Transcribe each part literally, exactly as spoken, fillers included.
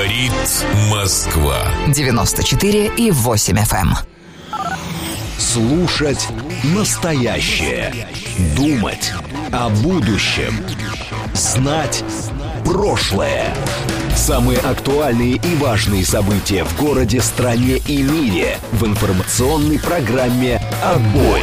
Говорит Москва. девяносто четыре и восемь эф эм. Слушать настоящее. Думать о будущем. Знать прошлое. Самые актуальные и важные события в городе, стране и мире в информационной программе «Отбой».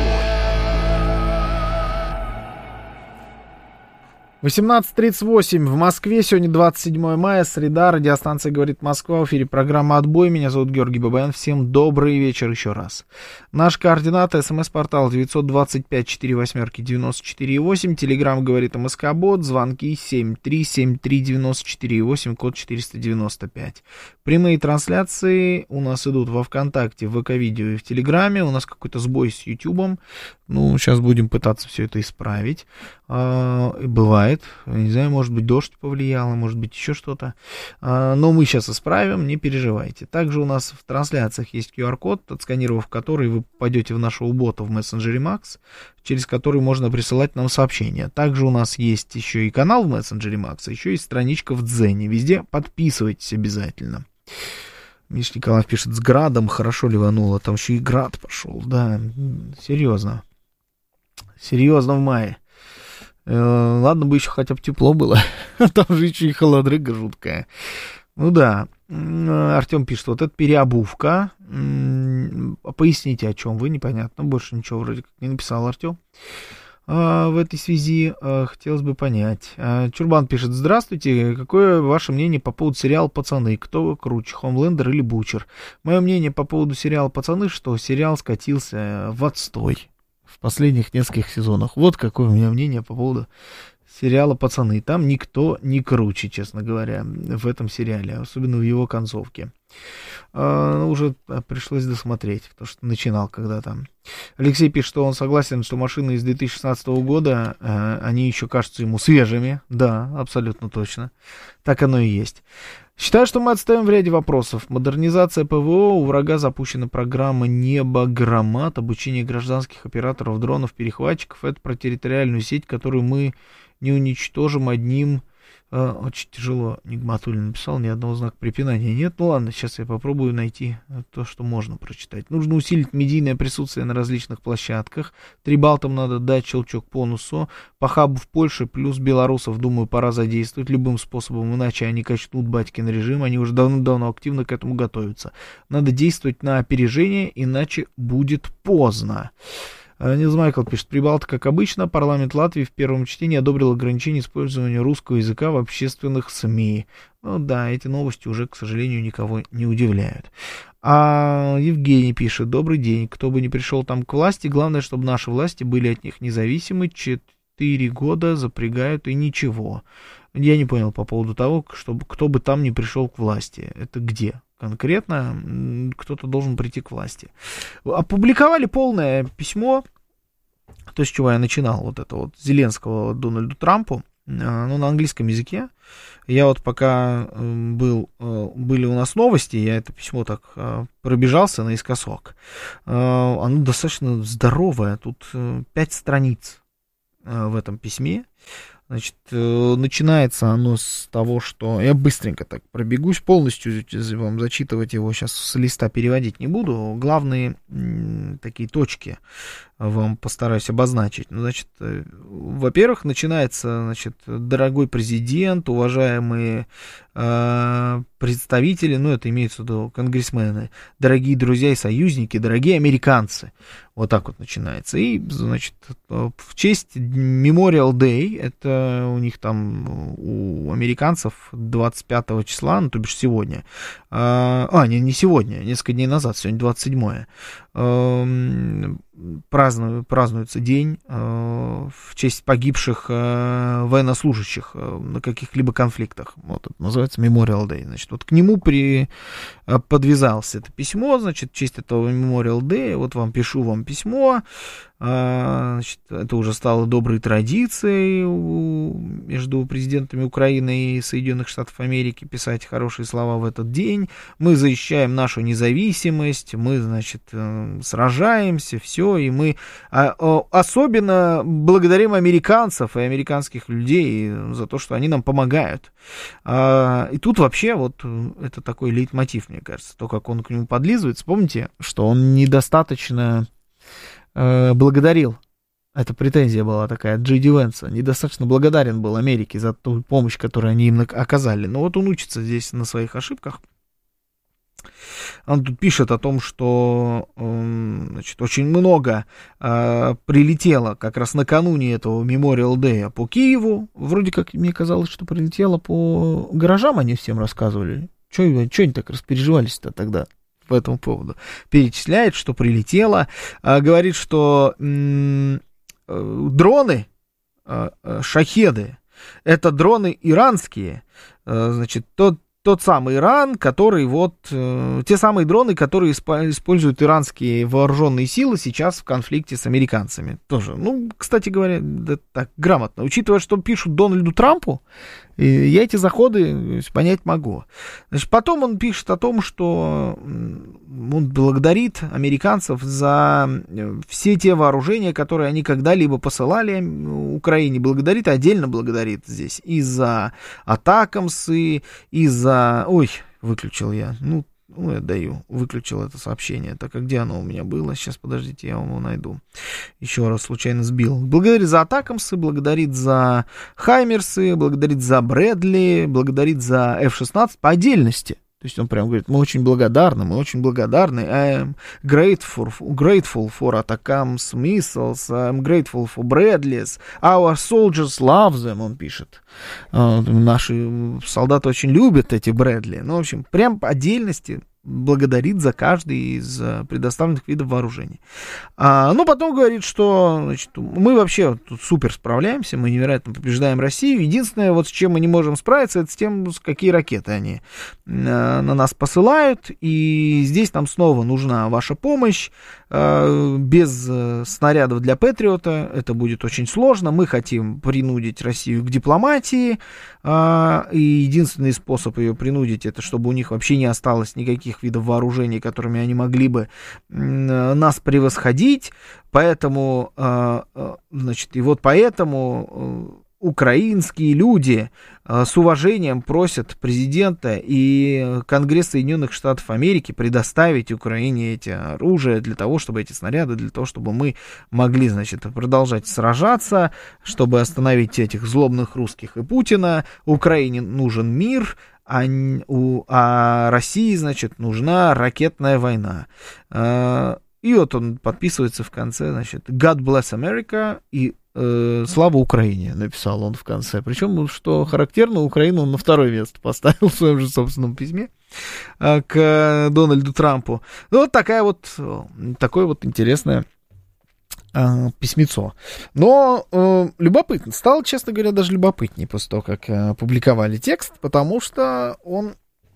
восемнадцать тридцать восемь в Москве. Сегодня двадцать седьмое мая, среда. Радиостанция «Говорит Москва». В эфире программа «Отбой». Меня зовут Георгий Бабаян. Всем добрый вечер еще раз. Наш координаты: смс-портал девять два пять четыре восемь девяносто четыре восемь. Телеграм «Говорит МСК-бот». Звонки семь три семь три девяносто четыре восемь, код четыреста девяносто пять. Прямые трансляции у нас идут во ВКонтакте, в ВК-видео и в Телеграме. У нас какой-то сбой с Ютубом. Ну, сейчас будем пытаться все это исправить. А, бывает. Не знаю, может быть, дождь повлиял, может быть, еще что-то. А, но мы сейчас исправим, не переживайте. Также у нас в трансляциях есть ку ар код, отсканировав который, вы попадете в нашего бота в мессенджере Макс, через который можно присылать нам сообщения. Также у нас есть еще и канал в мессенджере Макс, еще и страничка в Дзене. Везде подписывайтесь обязательно. Миш Николаев пишет: с градом хорошо ливануло, там еще и град пошел. Да, серьезно. Серьезно в мае. Э, ладно бы еще хотя бы тепло было. Там же еще и холодрыга жуткая. Ну да. Артем пишет: вот это переобувка. Поясните, о чем вы, непонятно. Больше ничего вроде как не написал Артем. А, в этой связи а, хотелось бы понять. А, Чурбан пишет: здравствуйте, какое ваше мнение по поводу сериала «Пацаны»? Кто круче, Хомлендер или Бучер? Мое мнение по поводу сериала «Пацаны», что сериал скатился в отстой в последних нескольких сезонах. Вот какое у меня мнение по поводу сериала «Пацаны». Там никто не круче, честно говоря, в этом сериале, особенно в его концовке. А, уже пришлось досмотреть, потому что начинал когда-то. Алексей пишет, что он согласен, что машины из две тысячи шестнадцатого года, а, они еще кажутся ему свежими. Да, абсолютно точно. Так оно и есть. Считаю, что мы отстаем в ряде вопросов. Модернизация ПВО, у врага запущена программа «Небогромат», обучение гражданских операторов дронов, перехватчиков. Это про территориальную сеть, которую мы не уничтожим одним. Э, очень тяжело. Нигматуллин написал, ни одного знака препинания нет. Ну ладно, сейчас я попробую найти то, что можно прочитать. Нужно усилить медийное присутствие на различных площадках. Трибалтам надо дать щелчок по носу. По хабу в Польше плюс белорусов, думаю, пора задействовать любым способом, иначе они качнут батькин режим. Они уже давно-давно активно к этому готовятся. Надо действовать на опережение, иначе будет поздно. Нилс Майкл пишет: Прибалта, как обычно, парламент Латвии в первом чтении одобрил ограничение использования русского языка в общественных СМИ. Ну да, эти новости уже, к сожалению, никого не удивляют. А Евгений пишет: добрый день, кто бы ни пришел там к власти, главное, чтобы наши власти были от них независимы. Четыре года запрягают и ничего. Я не понял по поводу того, чтобы кто бы там ни пришел к власти. Это где? Конкретно кто-то должен прийти к власти. Опубликовали полное письмо, то, с чего я начинал, вот это вот, Зеленского Дональду Трампу, ну, на английском языке. Я вот пока был, были у нас новости, я это письмо так пробежался наискосок. Оно достаточно здоровое, тут пять страниц в этом письме. Значит, начинается оно с того, что... Я быстренько так пробегусь, полностью вам зачитывать его сейчас с листа переводить не буду. Главные м, такие точки вам постараюсь обозначить. Ну, значит, во-первых, начинается, значит, дорогой президент, уважаемые э, представители, ну, это имеется в виду конгрессмены, дорогие друзья и союзники, дорогие американцы. Вот так вот начинается. И, значит, в честь Memorial Day, это у них там, у американцев двадцать пятого числа, ну, то бишь сегодня, а, а не, не сегодня, несколько дней назад, сегодня двадцать седьмое, праздну, празднуется день э, в честь погибших э, военнослужащих э, на каких-либо конфликтах. Вот это называется Memorial Day. Значит, вот к нему при, э, подвязалось это письмо, значит, в честь этого Memorial Day, вот вам пишу вам письмо, Значит, это уже стало доброй традицией между президентами Украины и Соединенных Штатов Америки писать хорошие слова в этот день. Мы защищаем нашу независимость, мы, значит, сражаемся, все, и мы особенно благодарим американцев и американских людей за то, что они нам помогают. И тут вообще вот это такой лейтмотив, мне кажется, то, как он к нему подлизывается. Помните, что он недостаточно э, благодарил, эта претензия была такая от Джей Ди Венса, недостаточно благодарен был Америке за ту помощь, которую они им оказали. Но вот он учится здесь на своих ошибках. Он тут пишет о том, что, значит, очень много э, прилетело как раз накануне этого Memorial Day по Киеву. Вроде как мне казалось, что прилетело по гаражам, они всем рассказывали. Чего они так распереживались-то тогда по этому поводу? Перечисляет, что прилетело. Э, говорит, что э, дроны, э, шахеды, это дроны иранские. Э, значит, тот Тот самый Иран, который вот, э, те самые дроны, которые исп- используют иранские вооруженные силы сейчас в конфликте с американцами. Тоже, ну, кстати говоря, да, так, грамотно. Учитывая, что пишут Дональду Трампу, и я эти заходы понять могу. Значит, потом он пишет о том, что он благодарит американцев за все те вооружения, которые они когда-либо посылали Украине. Благодарит, отдельно благодарит здесь и за атакамсы, и за... Ой, выключил я. Ну, ну, я даю. Выключил это сообщение. Так, а где оно у меня было? Сейчас, подождите, я вам его найду. Еще раз случайно сбил. Благодарит за атакамсы, благодарит за хаймерсы, благодарит за Брэдли, благодарит за эф шестнадцать по отдельности. То есть он прям говорит, мы очень благодарны, мы очень благодарны. I am grateful, grateful for Atacams missiles, I'm grateful for Bradleys, our soldiers love them, он пишет. Наши солдаты очень любят эти Брэдли. Ну, в общем, прям по отдельности благодарит за каждый из предоставленных видов вооружений. А, ну, потом говорит, что, значит, мы вообще тут супер справляемся, мы невероятно побеждаем Россию. Единственное, вот с чем мы не можем справиться, это с тем, с какие ракеты они а, на нас посылают. И здесь нам снова нужна ваша помощь. А, без а, снарядов для Патриота это будет очень сложно. Мы хотим принудить Россию к дипломатии. А, и единственный способ ее принудить, это чтобы у них вообще не осталось никаких видов вооружений, которыми они могли бы нас превосходить, поэтому, значит, и вот поэтому украинские люди с уважением просят президента и Конгресс Соединенных Штатов Америки предоставить Украине эти оружия для того, чтобы эти снаряды, для того, чтобы мы могли, значит, продолжать сражаться, чтобы остановить этих злобных русских и Путина. Украине нужен мир, А, у, а России, значит, нужна ракетная война. И вот он подписывается в конце, значит, God bless America и э, слава Украине, написал он в конце. Причем, что характерно, Украину он на второе место поставил в своем же собственном письме э, к Дональду Трампу. Ну, вот такая вот, такое вот интересное письмецо. Но э, любопытно. Стало, честно говоря, даже любопытнее после того, как э, публиковали текст, потому что он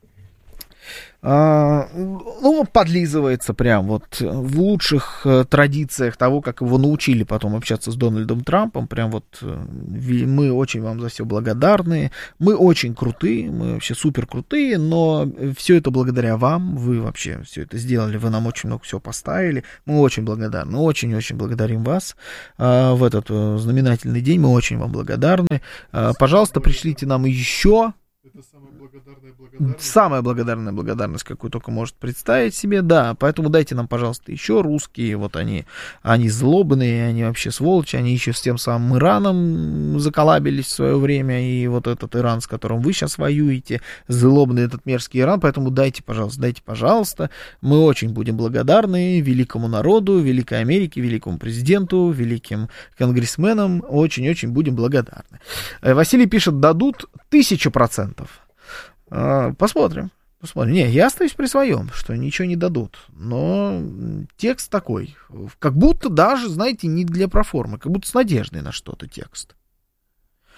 э, ну, подлизывается прям вот в лучших э, традициях того, как его научили потом общаться с Дональдом Трампом. Прям вот э, мы очень вам за все благодарны, мы очень крутые, мы вообще супер крутые, но все это благодаря вам, вы вообще все это сделали, вы нам очень много всего поставили, мы очень благодарны, очень-очень благодарим вас э, в этот э, знаменательный день, мы очень вам благодарны. Э, пожалуйста, пришлите нам еще. Это самая благодарная благодарность. Самая благодарная благодарность, какую только может представить себе, да. Поэтому дайте нам, пожалуйста, еще русские. Вот они, они злобные, они вообще сволочи, они еще с тем самым Ираном заколабились в свое время. И вот этот Иран, с которым вы сейчас воюете, злобный этот мерзкий Иран. Поэтому дайте, пожалуйста, дайте, пожалуйста. Мы очень будем благодарны великому народу, великой Америке, великому президенту, великим конгрессменам. Очень-очень будем благодарны. Василий пишет, дадут тысячу процентов. Посмотрим, посмотрим. Не, я остаюсь при своем, что ничего не дадут. Но текст такой, как будто даже, знаете, не для проформы, как будто с надеждой на что-то текст.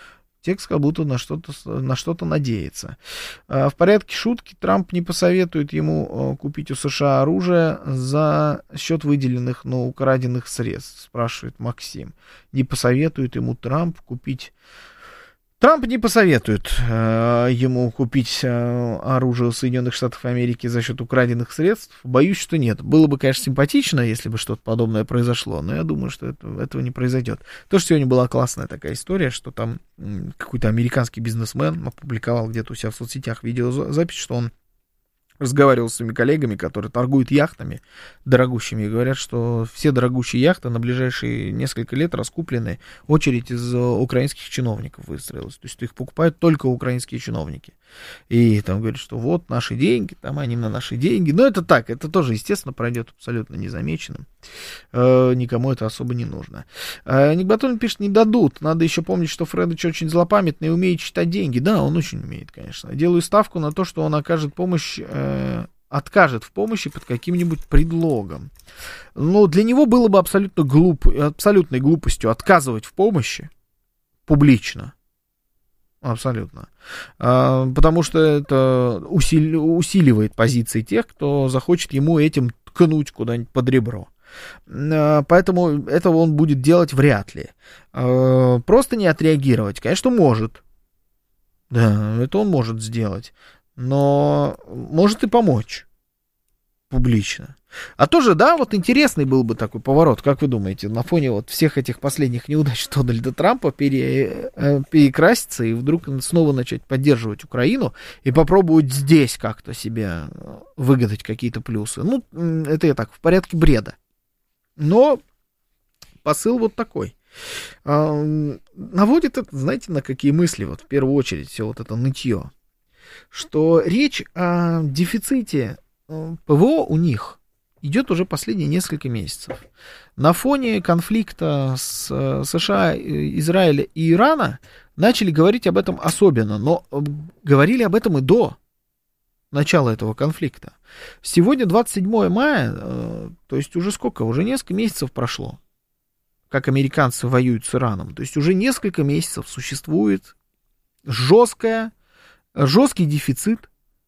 Текст как будто на что-то, на что-то надеется. В порядке шутки, Трамп не посоветует ему купить у США оружие за счет выделенных, но украденных средств, спрашивает Максим. Не посоветует ему Трамп купить... Трамп не посоветует э, ему купить э, оружие у Соединенных Штатов Америки за счет украденных средств. Боюсь, что нет. Было бы, конечно, симпатично, если бы что-то подобное произошло, но я думаю, что это, этого не произойдет. Тоже сегодня была классная такая история, что там м, какой-то американский бизнесмен опубликовал где-то у себя в соцсетях видеозапись, что он разговаривал с своими коллегами, которые торгуют яхтами дорогущими, и говорят, что все дорогущие яхты на ближайшие несколько лет раскуплены, очередь из украинских чиновников выстроилась. То есть их покупают только украинские чиновники. И там говорят, что вот наши деньги, там они на наши деньги. Но это так, это тоже, естественно, пройдет абсолютно незамеченным. Э, никому это особо не нужно. Э, Ник Батурин пишет, не дадут. Надо еще помнить, что Фредович очень злопамятный и умеет считать деньги. Да, он очень умеет, конечно. Делаю ставку на то, что он окажет помощь, э, откажет в помощи под каким-нибудь предлогом. Но для него было бы абсолютно глуп, абсолютной глупостью отказывать в помощи публично. Абсолютно. А, потому что это усили, усиливает позиции тех, кто захочет ему этим ткнуть куда-нибудь под ребро. А, поэтому этого он будет делать вряд ли. А, просто не отреагировать, конечно, может. Да, это он может сделать. Но может и помочь публично. А тоже, да, вот интересный был бы такой поворот, как вы думаете, на фоне вот всех этих последних неудач Дональда Трампа пере, перекраситься и вдруг снова начать поддерживать Украину и попробовать здесь как-то себе выгадать какие-то плюсы. Ну, это я так, в порядке бреда. Но посыл вот такой. Наводит это, знаете, на какие мысли, вот в первую очередь, все вот это нытье, что речь о дефиците ПВО у них идет уже последние несколько месяцев. На фоне конфликта с США, Израиля и Ирана начали говорить об этом особенно, но говорили об этом и до начала этого конфликта. Сегодня двадцать седьмое мая, то есть уже сколько? Уже несколько месяцев прошло, как американцы воюют с Ираном. То есть уже несколько месяцев существует жесткая, жесткий дефицит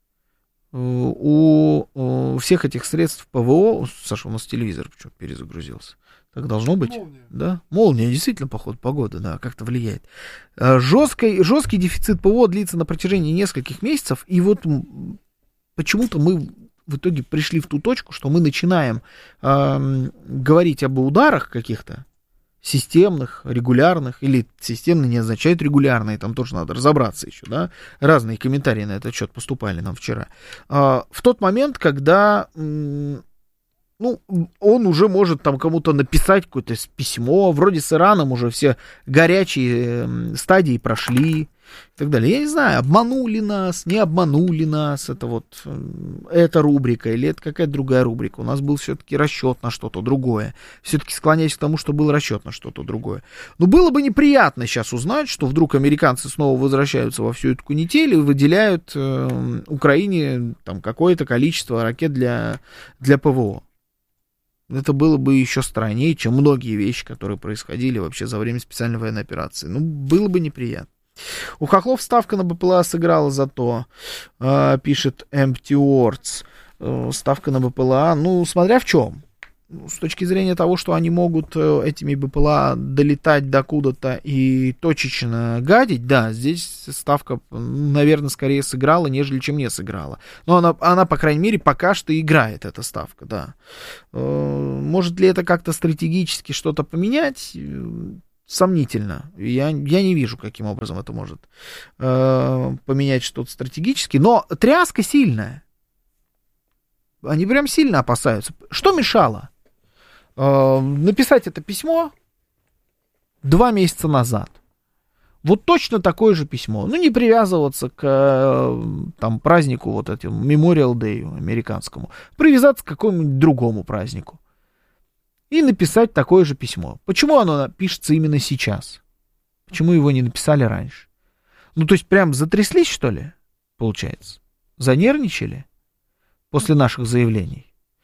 У, у всех этих средств ПВО. Саша, у нас телевизор почему-то перезагрузился. Так должно быть? Молния. Да? Молния, действительно, по ходу погоды, да, как-то влияет. Жесткий, жесткий дефицит ПВО длится на протяжении нескольких месяцев, и вот почему-то мы в итоге пришли в ту точку, что мы начинаем э, говорить об ударах каких-то, системных, регулярных, или системные не означает регулярные, там тоже надо разобраться еще, да, разные комментарии на этот счет поступали нам вчера, а, в тот момент, когда, м, ну, он уже может там кому-то написать какое-то письмо, вроде с Ираном уже все горячие стадии прошли, и так далее. Я не знаю, обманули нас, не обманули нас, это вот эта рубрика или это какая-то другая рубрика. У нас был все-таки расчет на что-то другое. Все-таки склоняюсь к тому, что был расчет на что-то другое. Но было бы неприятно сейчас узнать, что вдруг американцы снова возвращаются во всю эту канитель и выделяют э, Украине там какое-то количество ракет для, для ПВО. Это было бы еще страннее, чем многие вещи, которые происходили вообще за время специальной военной операции. Ну, было бы неприятно. У хохлов ставка на БПЛА сыграла зато, э, пишет Empty Words. Э, ставка на БПЛА, ну, смотря в чем. С точки зрения того, что они могут этими БПЛА долетать до куда-то и точечно гадить, да, здесь ставка, наверное, скорее сыграла, нежели чем не сыграла. Но она, она, по крайней мере, пока что играет, эта ставка, да. Э, может ли это как-то стратегически что-то поменять? Сомнительно. Я, я не вижу, каким образом это может э, поменять что-то стратегически. Но тряска сильная. Они прям сильно опасаются. Что мешало э, написать это письмо два месяца назад? Вот точно такое же письмо. Ну, не привязываться к э, там, празднику, вот этому Memorial Day американскому. Привязаться к какому-нибудь другому празднику. И написать такое же письмо. Почему оно пишется именно сейчас? Почему его не написали раньше? Ну, то есть, прям затряслись, что ли, получается? Занервничали после наших заявлений?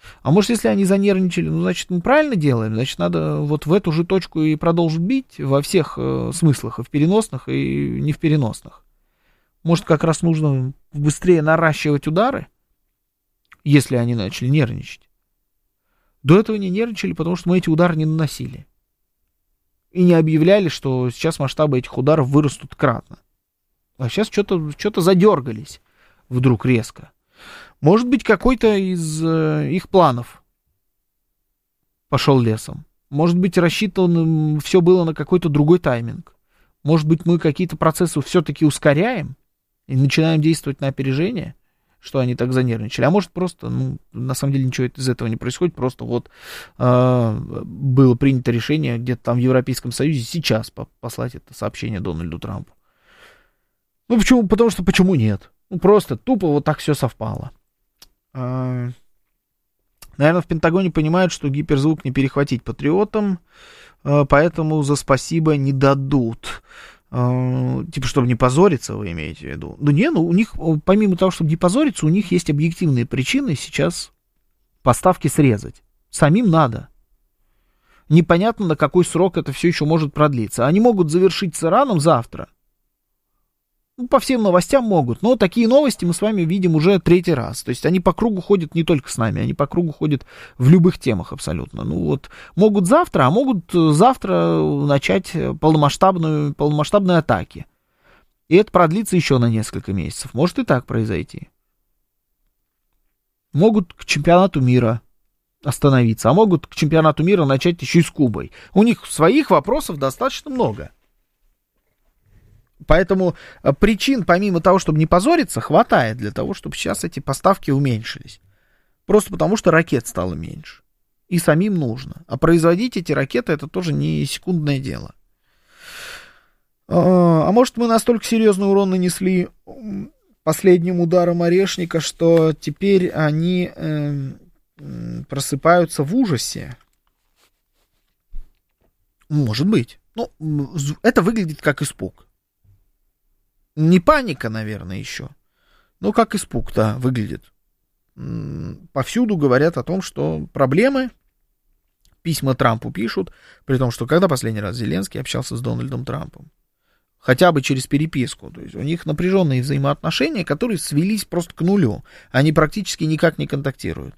А может, если они занервничали, ну, значит, мы правильно делаем, значит, надо вот в эту же точку и продолжить бить во всех э, смыслах, и в переносных, и не в переносных. Может, как раз нужно быстрее наращивать удары, если они начали нервничать. До этого не нервничали, потому что мы эти удары не наносили. И не объявляли, что сейчас масштабы этих ударов вырастут кратно. А сейчас что-то, что-то задергались вдруг резко. Может быть, какой-то из э, их планов пошел лесом. Может быть, рассчитано все было на какой-то другой тайминг. Может быть, мы какие-то процессы все-таки ускоряем и начинаем действовать на опережение, что они так занервничали. А может, просто, ну, на самом деле ничего из этого не происходит, просто вот э, было принято решение где-то там в Европейском Союзе сейчас послать это сообщение Дональду Трампу. Ну, почему? Потому что почему нет? Ну, просто тупо вот так все совпало. Наверное, в Пентагоне понимают, что гиперзвук не перехватить патриотам, поэтому за спасибо не дадут. Типа, чтобы не позориться, вы имеете в виду? Да не, ну у них, помимо того, чтобы не позориться, у них есть объективные причины сейчас поставки срезать. Самим надо. Непонятно, на какой срок это все еще может продлиться. Они могут завершить с Ираном завтра. Ну, по всем новостям могут, но такие новости мы с вами видим уже третий раз. То есть они по кругу ходят не только с нами, они по кругу ходят в любых темах абсолютно. Ну вот, могут завтра, а могут завтра начать полномасштабную, полномасштабные атаки. И это продлится еще на несколько месяцев. Может и так произойти. Могут к чемпионату мира остановиться, а могут к чемпионату мира начать еще и с Кубой. У них своих вопросов достаточно много. Поэтому причин, помимо того, чтобы не позориться, хватает для того, чтобы сейчас эти поставки уменьшились. Просто потому, что ракет стало меньше. И самим нужно. А производить эти ракеты, это тоже не секундное дело. А может, мы настолько серьезный урон нанесли последним ударом Орешника, что теперь они просыпаются в ужасе? Может быть. Ну, это выглядит как испуг. Не паника, наверное, еще. Но как испуг, да, выглядит. Повсюду говорят о том, что проблемы. Письма Трампу пишут, при том, что когда последний раз Зеленский общался с Дональдом Трампом? Хотя бы через переписку. То есть у них напряженные взаимоотношения, которые свелись просто к нулю. Они практически никак не контактируют.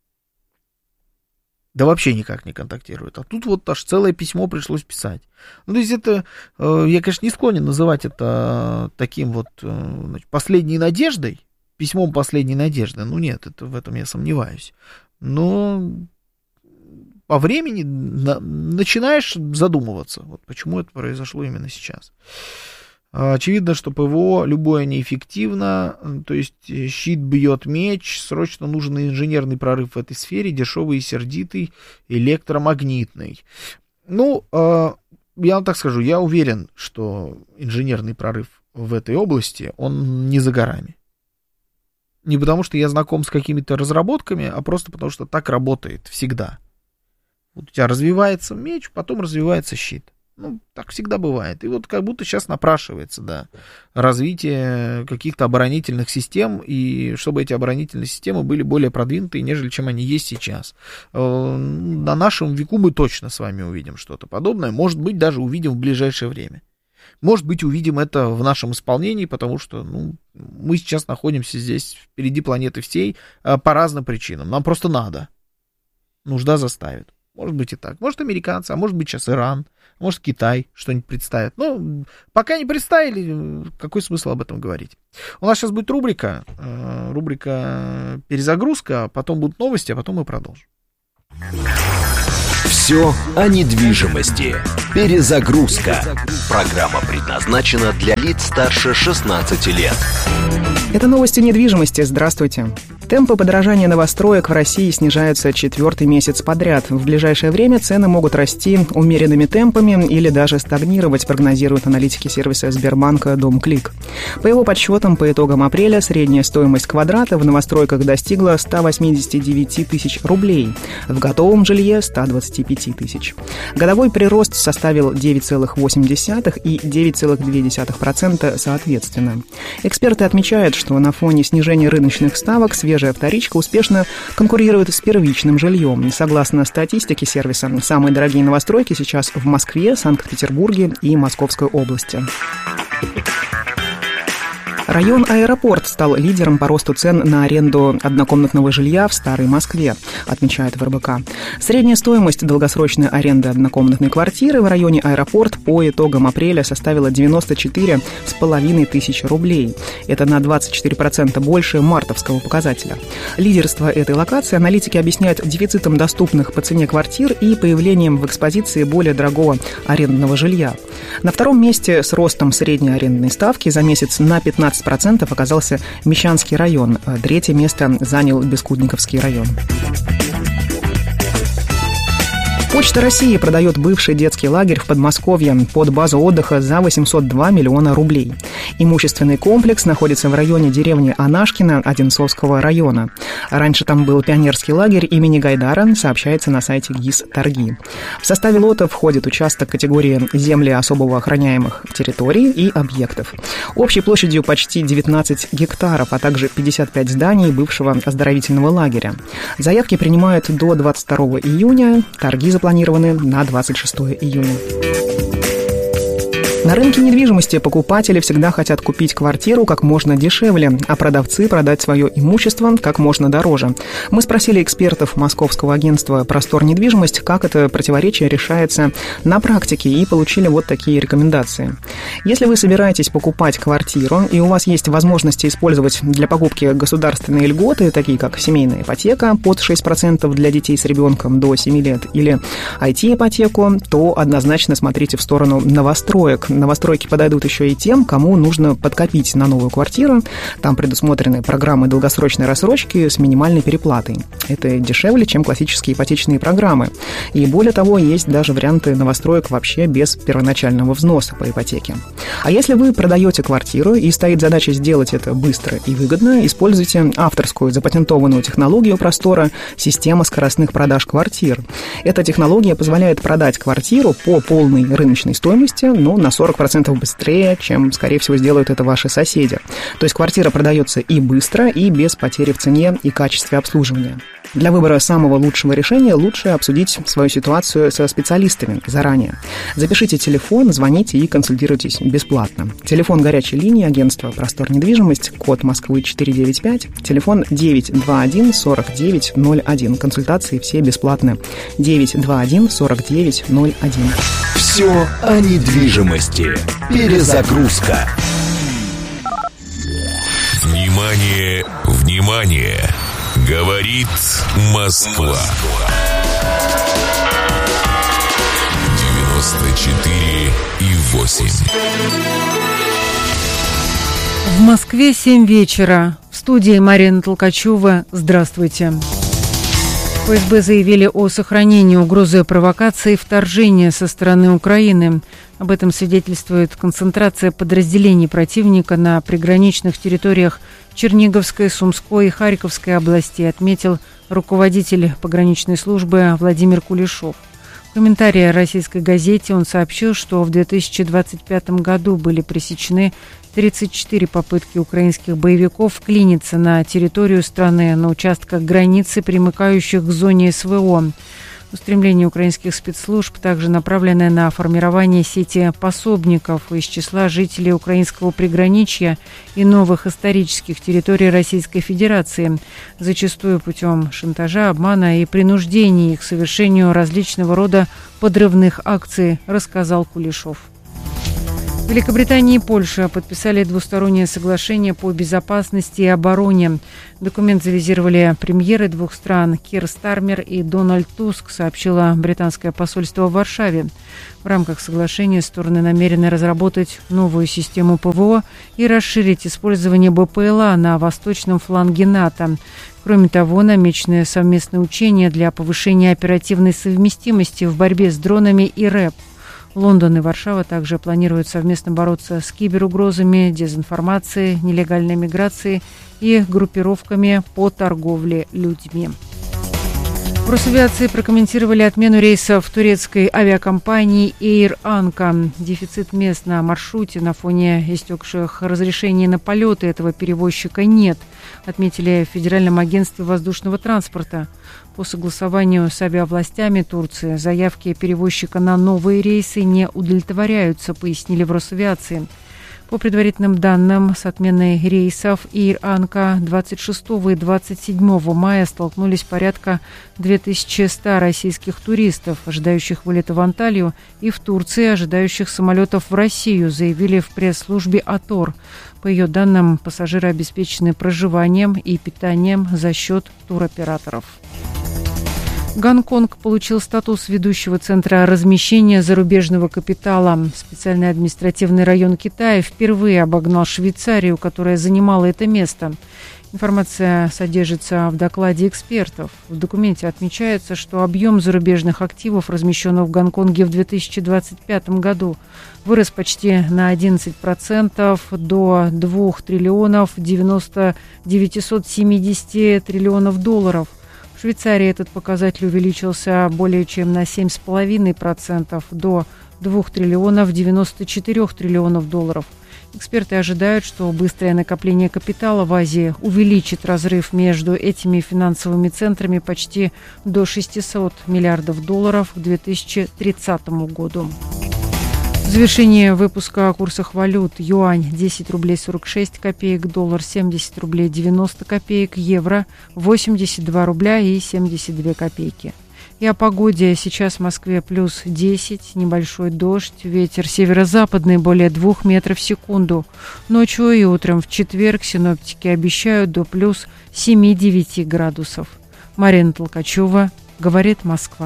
Да вообще никак не контактируют. А тут вот аж целое письмо пришлось писать. Ну, то есть это, э, я, конечно, не склонен называть это таким вот э, значит, последней надеждой, письмом последней надежды. Ну, нет, это, в этом я сомневаюсь. Но по времени на, начинаешь задумываться, вот почему это произошло именно сейчас. Очевидно, что ПВО любое неэффективно, то есть щит бьет меч, срочно нужен инженерный прорыв в этой сфере, дешевый и сердитый, электромагнитный. Ну, я вам так скажу, я уверен, что инженерный прорыв в этой области, он не за горами. Не потому, что я знаком с какими-то разработками, а просто потому, что так работает всегда. Вот у тебя развивается меч, потом развивается щит. Ну, так всегда бывает. И вот как будто сейчас напрашивается, да, развитие каких-то оборонительных систем, и чтобы эти оборонительные системы были более продвинутые, нежели чем они есть сейчас. На нашем веку мы точно с вами увидим что-то подобное. Может быть, даже увидим в ближайшее время. Может быть, увидим это в нашем исполнении, потому что, ну, мы сейчас находимся здесь впереди планеты всей по разным причинам. Нам просто надо. Нужда заставит. Может быть и так. Может, американцы, а может быть сейчас Иран, может, Китай что-нибудь представит. Ну, пока не представили, какой смысл об этом говорить? У нас сейчас будет рубрика, рубрика «Перезагрузка», потом будут новости, а потом мы продолжим. Все о недвижимости. Перезагрузка. Программа предназначена для лиц старше шестнадцати лет. Это новости недвижимости. Здравствуйте. Темпы подорожания новостроек в России снижаются четвертый месяц подряд. В ближайшее время цены могут расти умеренными темпами или даже стагнировать, прогнозируют аналитики сервиса Сбербанка «Домклик». По его подсчетам, по итогам апреля средняя стоимость квадрата в новостройках достигла ста восьмидесяти девяти тысяч рублей, в готовом жилье – ста двадцати пяти тысяч. Годовой прирост составил девять целых восемь десятых и девять целых две десятых процента соответственно. Эксперты отмечают, что на фоне снижения рыночных ставок свежие свежая вторичка успешно конкурирует с первичным жильем. Согласно статистике сервиса, самые дорогие новостройки сейчас в Москве, Санкт-Петербурге и Московской области. Район Аэропорт стал лидером по росту цен на аренду однокомнатного жилья в Старой Москве, отмечает вэ эр бэ ка. Средняя стоимость долгосрочной аренды однокомнатной квартиры в районе Аэропорт по итогам апреля составила девяносто четыре с половиной тысячи рублей. Это на двадцать четыре процента больше мартовского показателя. Лидерство этой локации аналитики объясняют дефицитом доступных по цене квартир и появлением в экспозиции более дорогого арендного жилья. На втором месте с ростом средней арендной ставки за месяц на пятнадцать процентов оказался Мещанский район. Третье место занял Бескудниковский район. Почта России продает бывший детский лагерь в Подмосковье под базу отдыха за восемьсот два миллиона рублей. Имущественный комплекс находится в районе деревни Анашкино Одинцовского района. Раньше там был пионерский лагерь имени Гайдара, сообщается на сайте ГИС «Торги». В составе лота входит участок категории земли особо охраняемых территорий и объектов. Общей площадью почти девятнадцать гектаров, а также пятьдесят пять зданий бывшего оздоровительного лагеря. Заявки принимают до двадцать второго июня, торги запланированы на двадцать шестого июня. На рынке недвижимости покупатели всегда хотят купить квартиру как можно дешевле, а продавцы продать свое имущество как можно дороже. Мы спросили экспертов московского агентства «Простор недвижимость», как это противоречие решается на практике, и получили вот такие рекомендации. Если вы собираетесь покупать квартиру, и у вас есть возможности использовать для покупки государственные льготы, такие как семейная ипотека под шесть процентов для детей с ребенком до семи лет или ай ти-ипотеку, то однозначно смотрите в сторону новостроек. Новостройки подойдут еще и тем, кому нужно подкопить на новую квартиру. Там предусмотрены программы долгосрочной рассрочки с минимальной переплатой. Это дешевле, чем классические ипотечные программы. И более того, есть даже варианты новостроек вообще без первоначального взноса по ипотеке. А если вы продаете квартиру и стоит задача сделать это быстро и выгодно, используйте авторскую запатентованную технологию Простора «Система скоростных продаж квартир». Эта технология позволяет продать квартиру по полной рыночной стоимости, но на сорок процентов быстрее, чем, скорее всего, сделают это ваши соседи. То есть квартира продается и быстро, и без потери в цене и качестве обслуживания. Для выбора самого лучшего решения лучше обсудить свою ситуацию со специалистами заранее. Запишите телефон, звоните и консультируйтесь бесплатно. Телефон горячей линии агентства «Простор недвижимость», код Москвы четыреста девяносто пять, телефон девять два один сорок девять ноль один. Консультации все бесплатны. девять два один сорок девять ноль один. Все о недвижимости. Перезагрузка. Внимание, внимание! Говорит Москва. девяносто четыре и восемь. В Москве семь вечера. В студии Марина Толкачева. Здравствуйте. эф эс бэ заявили о сохранении угрозы провокации и вторжения со стороны Украины. Об этом свидетельствует концентрация подразделений противника на приграничных территориях Черниговской, Сумской и Харьковской областей, отметил руководитель пограничной службы Владимир Кулешов. В комментарии российской газете он сообщил, что в две тысячи двадцать пятом году были пресечены тридцать четыре попытки украинских боевиков вклиниться на территорию страны на участках границы, примыкающих к зоне эс вэ о. Устремление украинских спецслужб также направлены на формирование сети пособников из числа жителей украинского приграничья и новых исторических территорий Российской Федерации, зачастую путем шантажа, обмана и принуждения их к совершению различного рода подрывных акций, рассказал Кулешов. Великобритания и Польша подписали двустороннее соглашение по безопасности и обороне. Документ завизировали премьеры двух стран Кир Стармер и Дональд Туск, сообщило британское посольство в Варшаве. В рамках соглашения стороны намерены разработать новую систему пэ вэ о и расширить использование бэ пэ эл а на восточном фланге НАТО. Кроме того, намечены совместные учения для повышения оперативной совместимости в борьбе с дронами и рэп. Лондон и Варшава также планируют совместно бороться с киберугрозами, дезинформацией, нелегальной миграцией и группировками по торговле людьми. В Росавиации прокомментировали отмену рейсов турецкой авиакомпании Air Anka. Дефицит мест на маршруте на фоне истекших разрешений на полеты этого перевозчика нет, отметили в Федеральном агентстве воздушного транспорта. По согласованию с авиавластями Турции заявки перевозчика на новые рейсы не удовлетворяются, пояснили в Росавиации. По предварительным данным, с отменой рейсов Air Anka двадцать шестого и двадцать седьмого мая столкнулись порядка две тысячи сто российских туристов, ожидающих вылета в Анталию, и в Турции, ожидающих самолетов в Россию, заявили в пресс-службе АТОР. По ее данным, пассажиры обеспечены проживанием и питанием за счет туроператоров. Гонконг получил статус ведущего центра размещения зарубежного капитала. Специальный административный район Китая впервые обогнал Швейцарию, которая занимала это место. Информация содержится в докладе экспертов. В документе отмечается, что объем зарубежных активов, размещенных в Гонконге в две тысячи двадцать пятом году, вырос почти на одиннадцать процентов до двух триллионов девятьсот семьдесят триллионов долларов. В Швейцарии этот показатель увеличился более чем на семь целых пять десятых процента до двух триллионов девяносто четыре триллионов долларов. Эксперты ожидают, что быстрое накопление капитала в Азии увеличит разрыв между этими финансовыми центрами почти до шестисот миллиардов долларов к две тысячи тридцатому году. В завершении выпуска о курсах валют: юань десять рублей сорок шесть копеек, доллар семьдесят рублей девяносто копеек, евро восемьдесят два рубля и семьдесят две копейки. И о погоде. Сейчас в Москве плюс десять, небольшой дождь, ветер северо-западный более двух метров в секунду. Ночью и утром в четверг синоптики обещают до плюс семи-девяти градусов. Марина Толкачева, говорит Москва.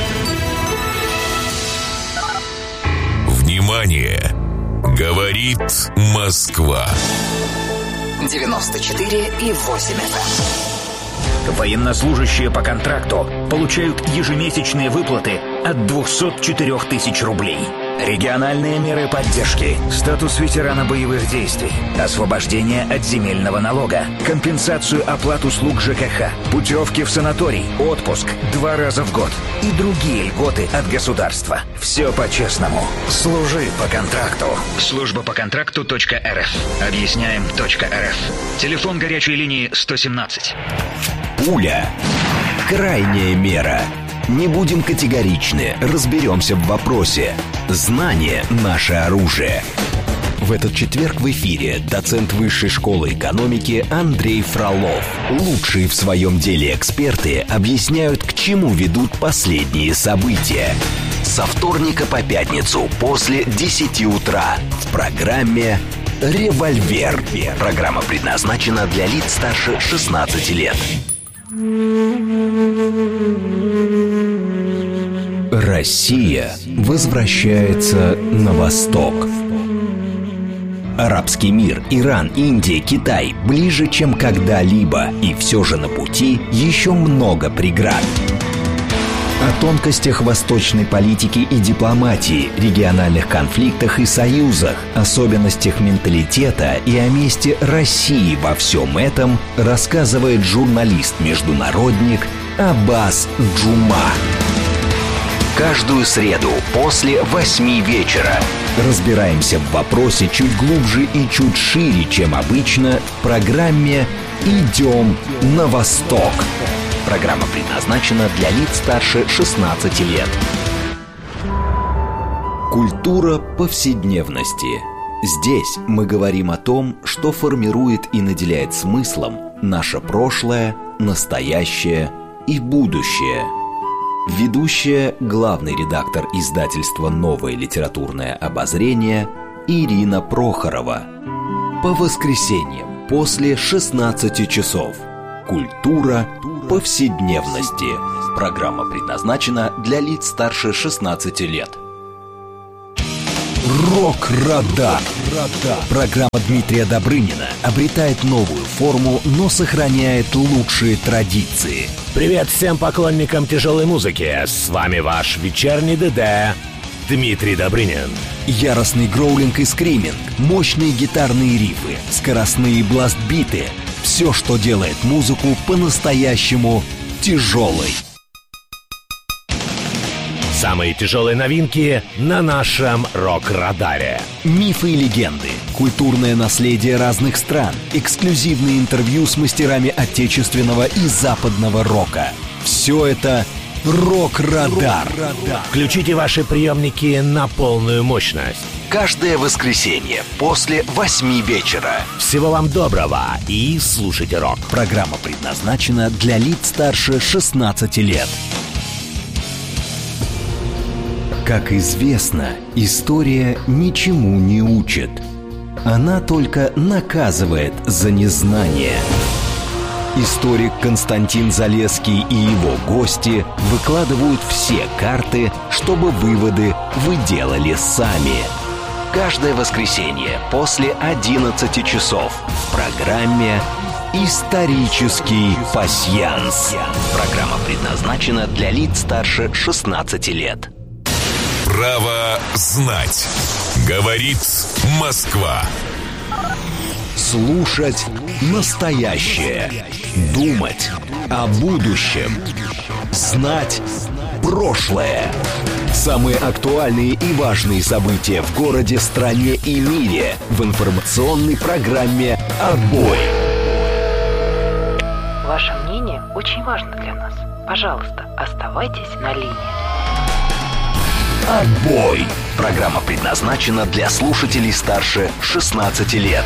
Внимание! Говорит Москва. девяносто четыре и восемь эф эм. Военнослужащие по контракту получают ежемесячные выплаты от двухсот четырёх тысяч рублей. Региональные меры поддержки, статус ветерана боевых действий, освобождение от земельного налога, компенсацию оплат услуг ЖКХ, путевки в санаторий, отпуск два раза в год и другие льготы от государства. Все по-честному. Служи по контракту. Служба по контракту точка эр эф. Объясняем точка эр эф. Телефон горячей линии сто семнадцать. Пуля. Крайняя мера. Не будем категоричны, разберемся в вопросе. Знание – наше оружие. В этот четверг в эфире доцент Высшей школы экономики Андрей Фролов. Лучшие в своем деле эксперты объясняют, к чему ведут последние события. Со вторника по пятницу после десяти утра в программе «Револьвер». Программа предназначена для лиц старше шестнадцати лет. Россия возвращается на восток. Арабский мир, Иран, Индия, Китай ближе, чем когда-либо, и все же на пути еще много преград. О тонкостях восточной политики и дипломатии, региональных конфликтах и союзах, особенностях менталитета и о месте России во всем этом рассказывает журналист-международник Аббас Джума. Каждую среду после восьми вечера разбираемся в вопросе чуть глубже и чуть шире, чем обычно, в программе «Идем на восток». Программа предназначена для лиц старше шестнадцати лет. Культура повседневности. Здесь мы говорим о том, что формирует и наделяет смыслом наше прошлое, настоящее и будущее. Ведущая, главный редактор издательства «Новое литературное обозрение» Ирина Прохорова. По воскресеньям после шестнадцати часов. Культура повседневности. Программа предназначена для лиц старше шестнадцати лет. Рок-радар. Программа Дмитрия Добрынина обретает новую форму, но сохраняет лучшие традиции. Привет всем поклонникам тяжелой музыки. С вами ваш вечерний ДД Дмитрий Добрынин. Яростный гроулинг и скриминг, мощные гитарные рифы, скоростные бласт-биты. Все, что делает музыку по-настоящему тяжелой. Самые тяжелые новинки на нашем рок-радаре. Мифы и легенды, культурное наследие разных стран, эксклюзивные интервью с мастерами отечественного и западного рока. Все это «Рок-радар». Включите ваши приемники на полную мощность. Каждое воскресенье после восьми вечера. Всего вам доброго и слушайте рок. Программа предназначена для лиц старше шестнадцати лет. Как известно, история ничему не учит. Она только наказывает за незнание. Историк Константин Залесский и его гости выкладывают все карты, чтобы выводы вы делали сами. Каждое воскресенье после одиннадцати часов в программе «Исторический пасьянс». Программа предназначена для лиц старше шестнадцати лет. Право знать. Говорит Москва. Слушать настоящее. Думать о будущем. Знать прошлое. Самые актуальные и важные события в городе, стране и мире в информационной программе «Отбой». Ваше мнение очень важно для нас. Пожалуйста, оставайтесь на линии. «Отбой». Программа предназначена для слушателей старше шестнадцати лет.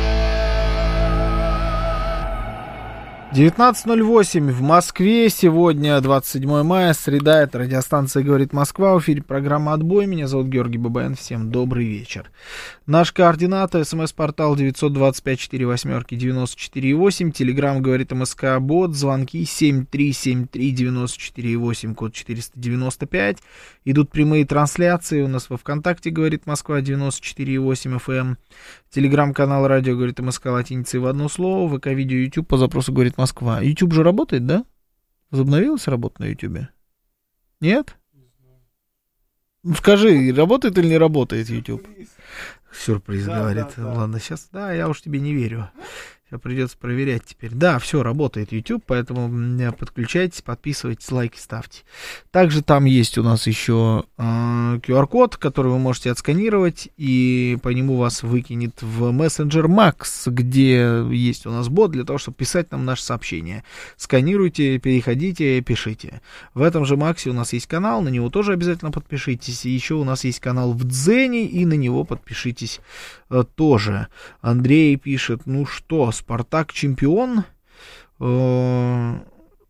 девятнадцать ноль восемь в Москве. Сегодня двадцать седьмое мая, среда. Это радиостанция «Говорит Москва». В эфире программа «Отбой». Меня зовут Георгий Бабаян. Всем добрый вечер. Наш координаты: смс-портал девятьсот двадцать пять сорок восемь девяносто четыре восемь. Телеграм «Говорит МСК», бот. Звонки семь три семь три девяносто четыре восемь, код четыреста девяносто пять. Идут прямые трансляции. У нас во ВКонтакте «Говорит Москва» девяносто четыре восемь эф эм. Телеграм-канал «Радио Говорит МСК» латиницей в одно слово. ВК-видео, YouTube по запросу «Говорит Москва». YouTube же работает, да? Возобновилась работа на YouTube? Нет? Ну, скажи, работает или не работает YouTube? Сюрприз, да, говорит. Да, да. Ладно, сейчас, да, я уж тебе не верю. Сейчас придется проверять теперь. Да, все, работает YouTube, поэтому подключайтесь, подписывайтесь, лайки ставьте. Также там есть у нас еще э, ку ар-код, который вы можете отсканировать, и по нему вас выкинет в мессенджер Макс, где есть у нас бот для того, чтобы писать нам наши сообщения. Сканируйте, переходите, пишите. В этом же Максе у нас есть канал, на него тоже обязательно подпишитесь. И еще у нас есть канал в Дзене, и на него подпишитесь э, тоже. Андрей пишет, ну что, Спартак чемпион? Причем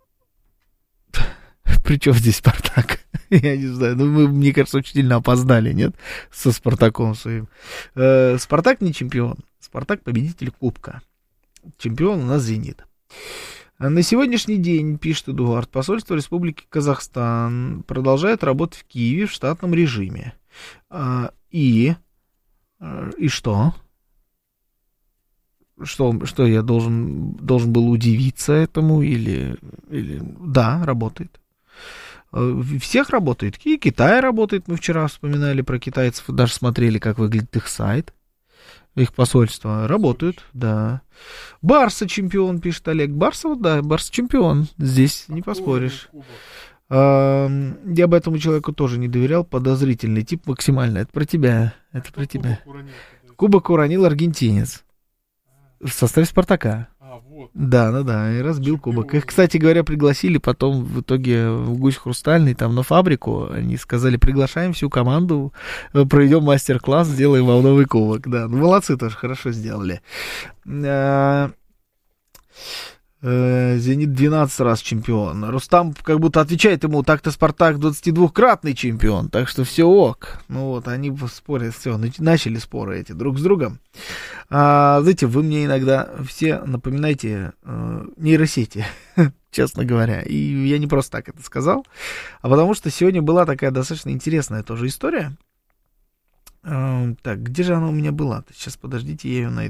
здесь Спартак? Я не знаю. Ну, мы, мне кажется, очень сильно опоздали, нет? Со Спартаком своим. Спартак не чемпион. Спартак победитель Кубка. Чемпион у нас Зенит. На сегодняшний день, пишет Эдуард, посольство Республики Казахстан продолжает работать в Киеве в штатном режиме. И... И что? Что, что я должен, должен был удивиться этому или, или... Да, работает. Всех работает. И Китай работает. Мы вчера вспоминали про китайцев, даже смотрели, как выглядит их сайт, их посольство. Работают, да. Барса чемпион, пишет Олег. Барса, вот да, Барса чемпион. Здесь не поспоришь. Я бы этому человеку тоже не доверял. Подозрительный тип максимально. Это про тебя. Это про тебя. Кубок уронил аргентинец. В составе «Спартака». А, вот. Да, да, да, и разбил кубок. Их, кстати говоря, пригласили потом в итоге в «Гусь Хрустальный», там на фабрику. Они сказали, приглашаем всю команду, проведем мастер-класс, сделаем волновый кубок. Да, ну молодцы тоже, хорошо сделали. Зенит двенадцать раз чемпион. Рустам как будто отвечает ему, так-то Спартак двадцатидвухкратный чемпион, так что все ок. Ну вот, они спорят, все, начали споры эти друг с другом. А, знаете, вы мне иногда все напоминаете э, нейросети, честно говоря. И я не просто так это сказал, а потому что сегодня была такая достаточно интересная тоже история. Э, так, где же она у меня была? Сейчас, подождите, я ее найду.